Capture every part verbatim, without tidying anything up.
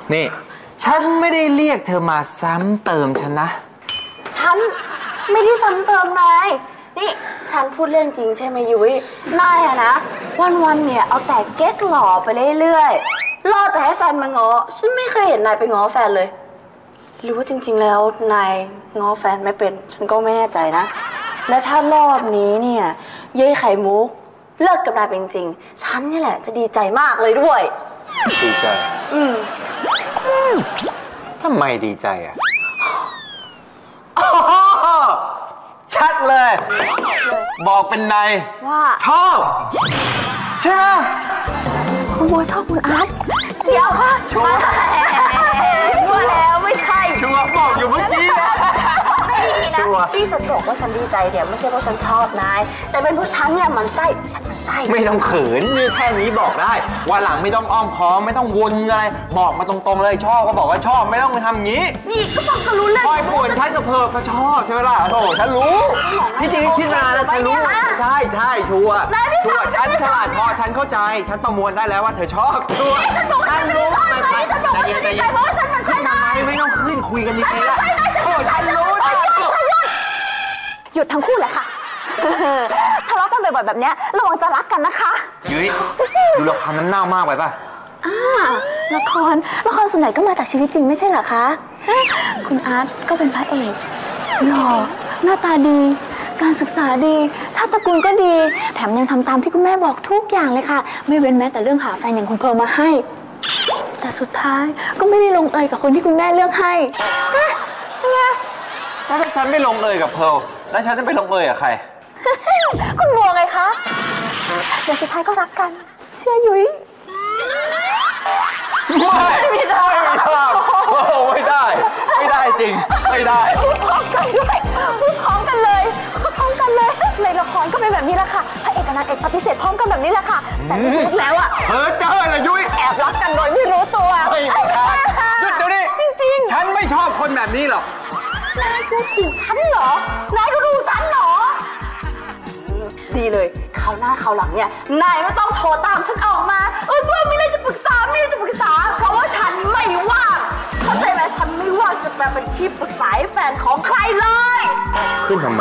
นี่ฉันไม่ได้เรียกเธอมาซ้ำเติมฉันนะฉันไม่ได้ซ้ำเติมนายนี่ฉันพูดเรื่องจริงใช่ไหมยุ้ยนายอะนะวันๆเนี่ยเอาแต่เก๊กหล่อไปเรื่อยๆล่อแต่ให้แฟนมาง้อฉันไม่เคยเห็นนายไปง้อแฟนเลยหรือว่าจริงๆแล้วนายง้อแฟนไม่เป็นฉันก็ไม่แน่ใจนะและถ้ารอบนี้เนี่ยเย้ยไข่มุกเลิกกับนายเป็นจริงฉันนี่แหละจะดีใจมากเลยด้วยดีใจอืมทำไมดีใจอ่ะชัดเลยบอกเป็นในว่าชอบใช่ไหมคุณบัวชอบคุณอาร์ตเจียวค่ะชัวร์ชัวร์แล้วไม่ใช่ชัวร์บอกอยู่เมื่อกี้ไม่ดีนะที่ฉันบอกว่าฉันดีใจเนี่ยไม่ใช่เพราะฉันชอบนายแต่เป็นเพราะฉันเนี่ยมันไส้ฉันมันไส้ไม่ต้องเขินนี่แค่นี้บอกได้วันหลังไม่ต้องอ้อมค้อมไม่ต้องวนอะไรบอกมาตรงๆเลยชอบก็บอกว่าชอบไม่ต้องไปทำอย่างนี้นี่ก็ฟังก็รู้เลยคอยป่วนฉันกับเพอก็ชอบใช่ไหมล่ะโธ่ฉันรู้ที่จริงคิดนานแล้วฉันรู้ใช่ใช่ชัวร์ชัวร์ฉันฉลาดพอฉันเข้าใจฉันประมวลได้แล้วว่าเธอชอบชัวร์ฉันรู้ไม่ไม่ฉันบอกว่าฉันดีใจเพราะว่าฉันมันไส้นายไม่ต้องขึ้นคุยกันดีๆละโอ้ฉันรู้หยุดทั้งคู่เลยค่ะทะเลาะกันบ่อยๆแบบนี้ระวังจะรักกันนะคะยุ้ยดูละครน้ำเน่ามากไปป่ะอ่าละครละครส่วนใหญ่ก็มาจากชีวิตจริงไม่ใช่เหรอคะคุณอาร์ตก็เป็นพระเอกหล่อหน้าตาดีการศึกษาดีชาติตระกูลก็ดีแถมยังทำตามที่คุณแม่บอกทุกอย่างเลยค่ะไม่เว้นแม้แต่เรื่องหาแฟนอย่างคุณเพร์ลมาให้แต่สุดท้ายก็ไม่ได้ลงเอยกับคนที่คุณแม่เลือกให้ไงแล้วถ้าฉันไม่ลงเอยกับเพร์ลแล้วฉันจะไปลงเอยกับใครคุณบัวไงคะเดี๋ยวสุดท้ายก็รักกันเชื่อยุ้ยไม่ไม่ได้ไม่ได้ไม่ได้จริงไม่ได้พร้อมกันด้วยพร้อมกันเลยพร้อมกันเลยในละครก็เป็นแบบนี้แหละค่ะพระเอกกับนางเอกปฏิเสธพร้อมกันแบบนี้แหละค่ะแต่ในชีวิตแล้วอะเธอเจอเลยยุ้ยแอบรักกันโดยไม่รู้ตัวไม่ได้หยุดเดี๋ยวนี้จริงๆฉันไม่ชอบคนแบบนี้หรอกนายดูถูกฉันเหรอนายดูถูกฉันเหรอดีเลยคราวหน้าคราวหลังเนี่ยนายไม่ต้องโทรตามฉันออกมาเออด้วยมีอะไรจะปรึกษามีอะไรจะปรึกษาเพราะว่าฉันไม่ว่างเข้าใจไหมฉันไม่ว่างจะแปลเป็นที่ปรึกษาให้แฟนของใครเลยขึ้นทำไม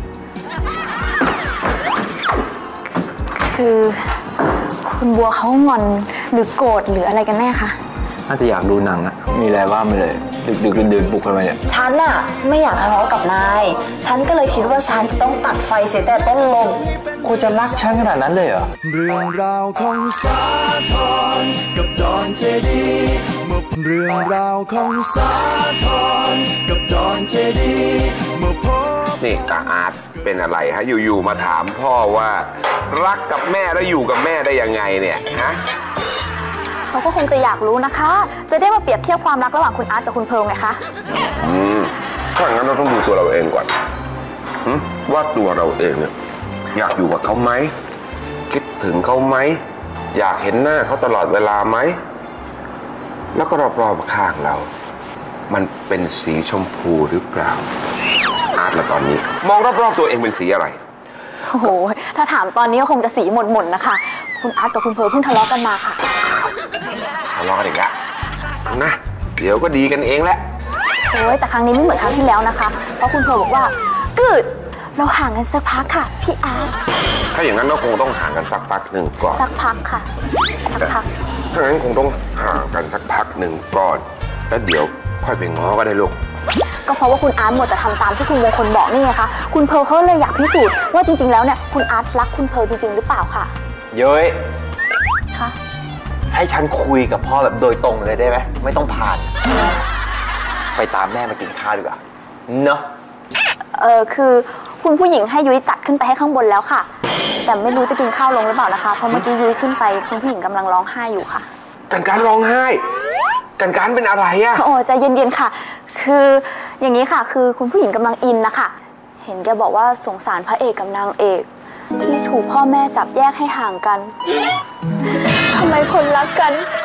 คือคุณบัวเขางอนหรือโกรธหรืออะไรกันแน่คะน่าจะอยากดูหนังอะมีอะไรว่ามาเลยดึกดึกดื่นๆปลุกกันมาเนี่ยฉันอะไม่อยากทะเลาะกับนายฉันก็เลยคิดว่าฉันจะต้องตัดไฟเสียแต่ต้นลมกูจะรักฉันขนาดนั้นเลยเหรอเรื่องราวของสาทรกับดอนเจดีเรื่องราวของสาทรกับดอนเจดีนี่ตาอาร์ตเป็นอะไรฮะอยู่ๆมาถามพ่อว่ารักกับแม่แล้วอยู่กับแม่ได้ยังไงเนี่ยฮะเขาก็คงจะอยากรู้นะคะจะได้มาเปรียบเทียบความรักระหว่างคุณอาร์ตกับคุณเพร์ลไงคะอืมถ้างั้นเราต้องดูตัวเราเองก่อนว่าตัวเราเองเนี่ยอยากอยู่กับเขาไหมคิดถึงเขาไหมอยากเห็นหน้าเขาตลอดเวลาไหมแล้วก็รอบๆข้างเรามันเป็นสีชมพูหรือเปล่าอาร์ตละตอนนี้มองรอบๆตัวเองเป็นสีอะไรโอ้โหถ้าถามตอนนี้ก็คงจะสีหม่นๆนะคะคุณอาร์ตกับคุณเพร์ลเพิ่งทะเลาะกันมาค่ะทะเลาะกันอีกแล้วนะเดี๋ยวก็ดีกันเองแหละโอ้ยแต่ครั้งนี้ไม่เหมือนครั้งที่แล้วนะคะเพราะคุณเพร์ลบอกว่ากืดเราห่างกันสักพักค่ะพี่อาร์ตถ้าอย่างนั้นเราคงต้องห่างกันสักพักหนึ่งก่อนสักพักค่ะสักพักถ้างั้นคงต้องห่างกันสักพักหนึ่งก่อนแล้วเดี๋ยวค่อยไปง้อก็ได้ลูกก็เพราะว่าคุณอาร์ตหมดจะทำตามที่คุณมงคลบอกนี่ไงคะคุณเพร์ลเขาเลยอยากพิสูจน์ว่าจริงๆแล้วเนี่ยคุณอาร์ตรักคุณเพร์ลจริงๆหรือเปล่าค่ะเย้ยค่ะให้ฉันคุยกับพ่อแบบโดยตรงเลยได้ไหมไม่ต้องผ่านไปตามแม่มากินข้าวดีกว่าเนาะเออคือคุณผู้หญิงให้ยุ้ยจัดขึ้นไปให้ข้างบนแล้วค่ะแต่ไม่รู้จะกินข้าวลงหรือเปล่านะคะเพราะเมื่อกี้ยุ้ยขึ้นไปคุณผู้หญิงกำลังร้องไห้อยู่ค่ะกันการร้องไห้กันการเป็นอะไรอะโอ้ใจเย็นๆค่ะคืออย่างนี้ค่ะคือคุณผู้หญิงกำลังอินนะคะเห็นแกบอกว่าสงสารพระเอกกับนางเอกที่ถูกพ่อแม่จับแยกให้ห่างกันทำไมคนรักกัน